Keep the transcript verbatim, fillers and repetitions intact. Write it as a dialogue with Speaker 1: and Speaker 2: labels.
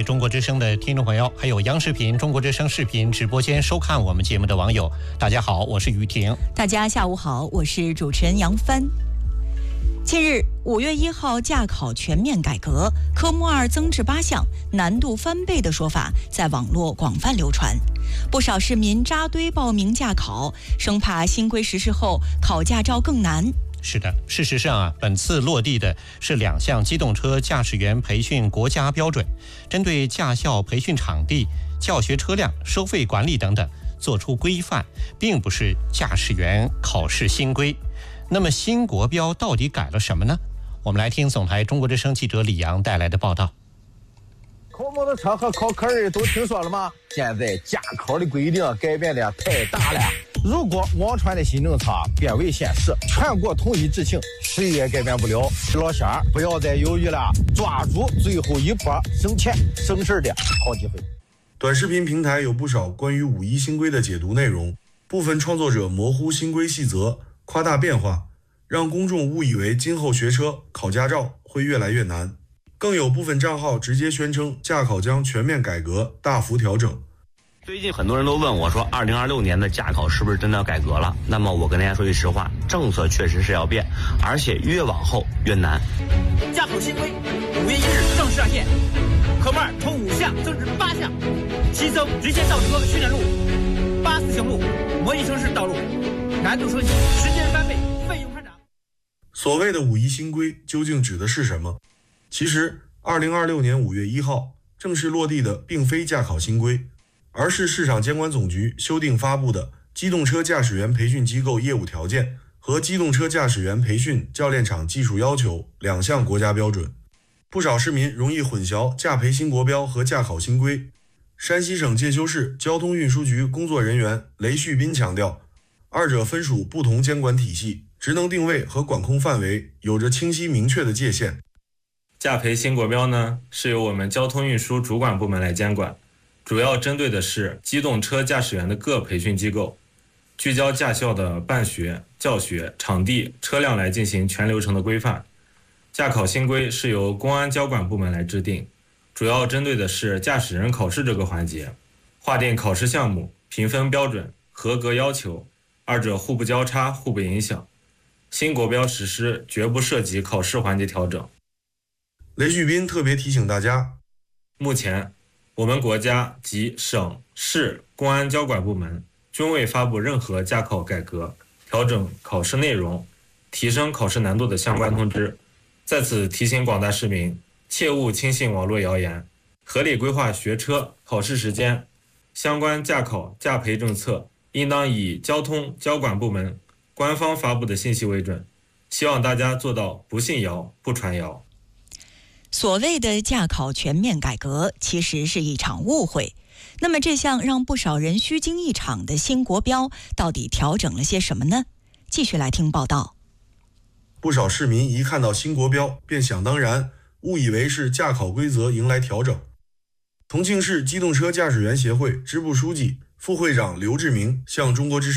Speaker 1: 位中国之声的听众朋友，还有央视频、中国之声视频直播间收看我们节目的网友，大家好，我是于婷。
Speaker 2: 大家下午好，我是主持人杨帆。近日，五月一号驾考全面改革，科目二增至八项，难度翻倍的说法在网络广泛流传，不少市民扎堆报名驾考，生怕新规实施后考驾照更难。
Speaker 1: 是的，事实上啊，本次落地的是两项机动车驾驶员培训国家标准，针对驾校培训场地、教学车辆、收费管理等等做出规范，并不是驾驶员考试新规。那么新国标到底改了什么呢？我们来听总台中国之声记者李阳带来的报道。
Speaker 3: 考摩托车和考科二都听说了吗？现在驾考的规定改变的太大了。如果网传的新政策变为现实，全国统一执行，谁也改变不了。老乡不要再犹豫了，抓住最后一波省钱省事的好机会。
Speaker 4: 短视频平台有不少关于五一新规的解读内容，部分创作者模糊新规细则，夸大变化，让公众误以为今后学车考驾照会越来越难。更有部分账号直接宣称驾考将全面改革，大幅调整。
Speaker 5: 最近很多人都问我说，二零二六年的驾考是不是真的要改革了？那么我跟大家说句实话，政策确实是要变，而且越往后越难。
Speaker 6: 驾考新规五月一日正式上线，科目二从五项增至八项，新增直线倒车训练路、八四行路、模拟城市道路，难度升级，时间翻倍，费用上涨。
Speaker 4: 所谓的五一新规究竟指的是什么？其实二零二六年五月一号正式落地的并非驾考新规，而是市场监管总局修订发布的《机动车驾驶员培训机构业务条件》和《机动车驾驶员培训教练场技术要求》两项国家标准。不少市民容易混淆驾培新国标和驾考新规。山西省介休市交通运输局工作人员雷旭斌强调，二者分属不同监管体系，职能定位和管控范围有着清晰明确的界限。
Speaker 7: 驾培新国标呢，是由我们交通运输主管部门来监管，主要针对的是机动车驾驶员的各培训机构，聚焦驾校的办学、教学、场地、车辆来进行全流程的规范。驾考新规是由公安交管部门来制定，主要针对的是驾驶人考试这个环节，划定考试项目、评分标准、合格要求，二者互不交叉、互不影响。新国标实施绝不涉及考试环节调整。
Speaker 4: 雷旭斌特别提醒大家，
Speaker 7: 目前我们国家及省市公安交管部门均未发布任何驾考改革、调整考试内容、提升考试难度的相关通知。在此提醒广大市民，切勿轻信网络谣言，合理规划学车考试时间。相关驾考驾培政策应当以交通交管部门官方发布的信息为准，希望大家做到不信谣、不传谣。
Speaker 2: 所谓的驾考全面改革其实是一场误会。那么这项让不少人虚惊一场的新国标到底调整了些什么呢？继续来听报道。
Speaker 4: 不少市民一看到新国标便想当然，误以为是驾考规则迎来调整。重庆市机动车驾驶员协会支部书记、副会长刘志明向中国之声